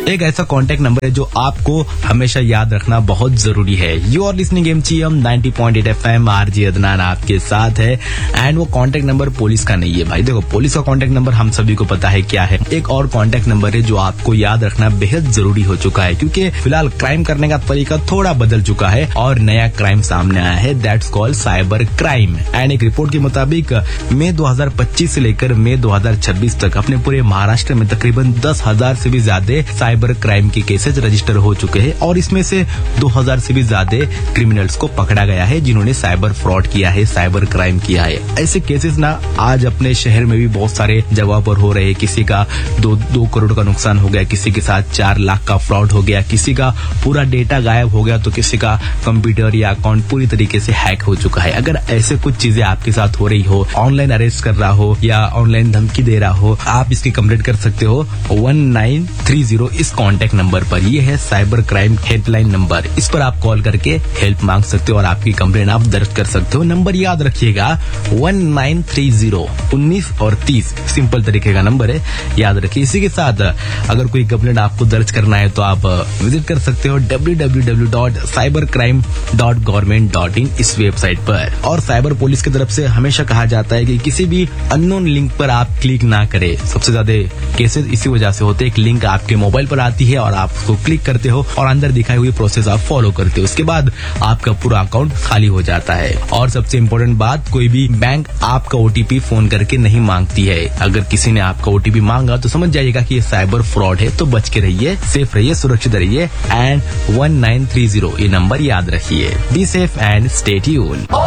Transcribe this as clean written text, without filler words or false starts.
एक ऐसा contact number है जो आपको हमेशा याद रखना बहुत जरूरी है। You are listening MGM 90.8 FM, RJ Adnan आपके साथ है। एंड वो कॉन्टेक्ट नंबर पुलिस का नहीं है भाई। देखो, पुलिस का कॉन्टेक्ट नंबर हम सभी को पता है क्या है। एक और कॉन्टेक्ट नंबर है जो आपको याद रखना बेहद जरूरी हो चुका है, क्योंकि फिलहाल क्राइम करने का तरीका थोड़ा बदल चुका है और नया क्राइम सामने आया है, that's called cyber crime. And एक रिपोर्ट के मुताबिक मई 2025 से लेकर मई 2026 तक अपने पूरे महाराष्ट्र में तकरीबन 10,000 से भी ज्यादा साइबर क्राइम के केसेस रजिस्टर हो चुके हैं और इसमें से 2,000 से भी ज्यादा क्रिमिनल्स को पकड़ा गया है जिन्होंने साइबर फ्रॉड किया है, साइबर क्राइम किया है। ऐसे केसेस ना आज अपने शहर में भी बहुत सारे जगह पर हो रहे हैं। किसी का 2 करोड़ का नुकसान हो गया, किसी के साथ 4 लाख का फ्रॉड हो गया, किसी का पूरा डेटा गायब हो गया, तो किसी का कंप्यूटर या अकाउंट पूरी तरीके से हैक हो चुका है। अगर ऐसे कुछ चीजें आपके साथ हो रही हो, ऑनलाइन अरेस्ट कर रहा हो या ऑनलाइन धमकी दे रहा हो, आप इसकी कंप्लेंट कर सकते हो 1930 इस कॉन्टेक्ट नंबर पर। ये है साइबर क्राइम हेल्पलाइन नंबर। इस पर आप कॉल करके हेल्प मांग सकते हो और आपकी कंप्लेंट आप दर्ज कर सकते हो। नंबर याद रखिएगा 1930 19 और 30 सिंपल तरीके का नंबर है, याद रखिए। इसी के साथ अगर कोई कंप्लेंट आपको दर्ज करना है तो आप विजिट कर सकते हो www.cybercrime.government.in इस वेबसाइट पर। और साइबर पुलिस की तरफ से हमेशा कहा जाता है कि किसी भी अननोन लिंक पर आप क्लिक ना करें। सबसे ज्यादा केसेस इसी वजह से होते हैं। एक लिंक आपके मोबाइल पर आती है और आप उसको क्लिक करते हो और अंदर दिखाई हुई प्रोसेस आप फॉलो करते हो, उसके बाद आपका पूरा अकाउंट खाली हो जाता है। और सबसे इम्पोर्टेंट बात, कोई भी बैंक आपका ओटीपी फोन करके नहीं मांगती है। अगर किसी ने आपका ओटीपी मांगा तो समझ जाइएगा कि ये साइबर फ्रॉड है, तो बच के रहिए, सेफ रहिए, सुरक्षित रहिए। एंड 1930 ये नंबर याद रखिए। Be safe and stay tuned.